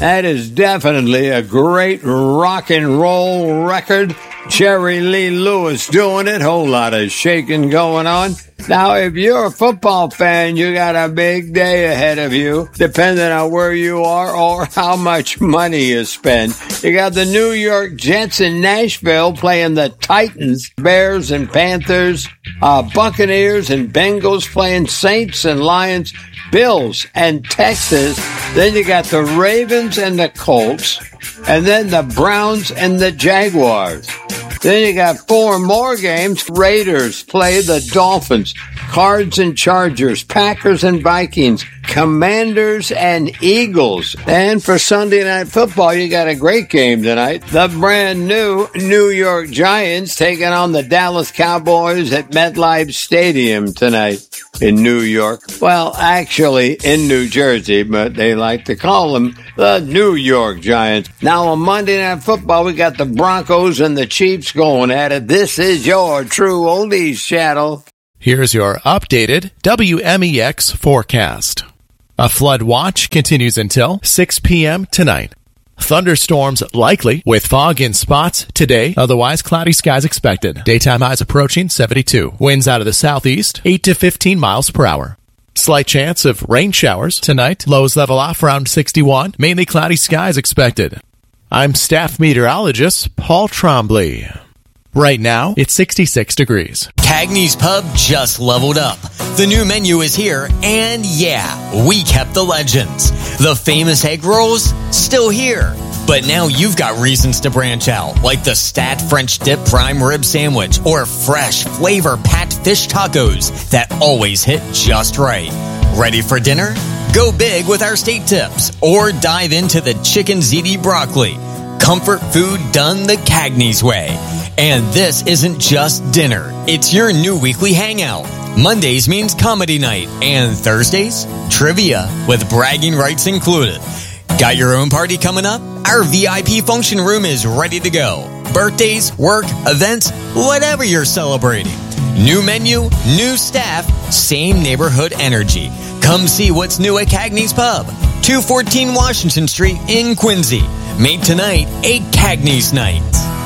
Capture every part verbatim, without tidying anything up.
That is definitely a great rock and roll record. Jerry Lee Lewis doing it. Whole lot of shaking going on. Now, if you're a football fan, you got a big day ahead of you, depending on where you are or how much money you spend. You got the New York Jets in Nashville playing the Titans, Bears and Panthers, uh, Buccaneers and Bengals playing Saints and Lions, Bills and Texas. Then you got the Ravens and the Colts, and then the Browns and the Jaguars. Then you got four more games. Raiders play the Dolphins, Cards and Chargers, Packers and Vikings, Commanders and Eagles. And for Sunday Night Football, you got a great game tonight. The brand new New York Giants taking on the Dallas Cowboys at MetLife Stadium tonight in New York. Well, actually in New Jersey, but they like to call them the New York Giants. Now on Monday Night Football, we got the Broncos and the Chiefs going at it. This is your True Oldies channel. Here's your updated W M E X forecast. A flood watch continues until six p.m. tonight. Thunderstorms likely with fog in spots today. Otherwise, cloudy skies expected. Daytime highs approaching seventy-two. Winds out of the southeast, eight to fifteen miles per hour. Slight chance of rain showers tonight. Lows level off around sixty-one. Mainly cloudy skies expected. I'm staff meteorologist Paul Trombley. Right now, it's sixty-six degrees. Cagney's Pub just leveled up. The new menu is here, and yeah, we kept the legends. The famous egg rolls, still here. But now you've got reasons to branch out, like the Stat French Dip Prime Rib Sandwich or fresh flavor-packed fish tacos that always hit just right. Ready for dinner? Go big with our steak tips, or dive into the chicken ziti broccoli. Comfort food done the Cagney's way. And this isn't just dinner. It's your new weekly hangout. Mondays means comedy night. And Thursdays, trivia with bragging rights included. Got your own party coming up? Our V I P function room is ready to go. Birthdays, work, events, whatever you're celebrating. New menu, new staff, same neighborhood energy. Come see what's new at Cagney's Pub, two fourteen Washington Street in Quincy. Made tonight a Cagney's night.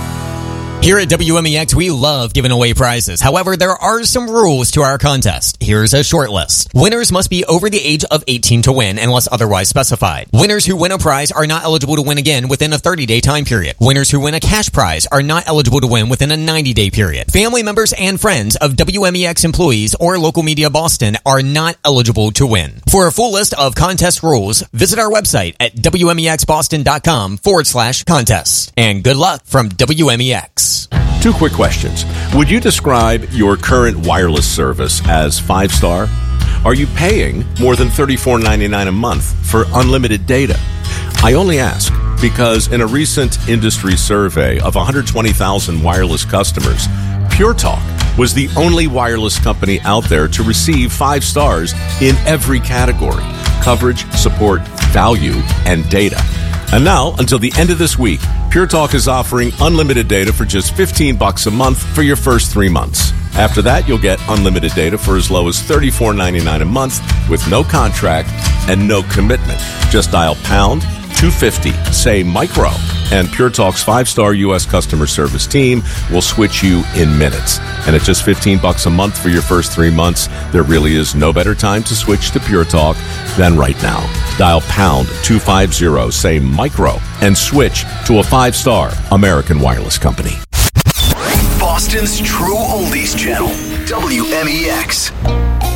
Here at W M E X, we love giving away prizes. However, there are some rules to our contest. Here's a short list. Winners must be over the age of eighteen to win, unless otherwise specified. Winners who win a prize are not eligible to win again within a thirty-day time period. Winners who win a cash prize are not eligible to win within a ninety-day period. Family members and friends of W M E X employees or Local Media Boston are not eligible to win. For a full list of contest rules, visit our website at WMEXBoston.com forward slash contests. And good luck from W M E X. Two quick questions. Would you describe your current wireless service as five-star? Are you paying more than thirty-four ninety-nine a month for unlimited data? I only ask because in a recent industry survey of one hundred twenty thousand wireless customers, Pure Talk was the only wireless company out there to receive five stars in every category: coverage, support, value, and data. And now, until the end of this week, Pure Talk is offering unlimited data for just fifteen bucks a month for your first three months. After that, you'll get unlimited data for as low as thirty-four ninety-nine a month with no contract and no commitment. Just dial pound two fifty, say micro, and Pure Talk's five-star U S customer service team will switch you in minutes. And at just fifteen bucks a month for your first three months, there really is no better time to switch to Pure Talk than right now. Dial pound two fifty, say micro, and switch to a five-star American wireless company. Boston's True Oldies channel, W M E X.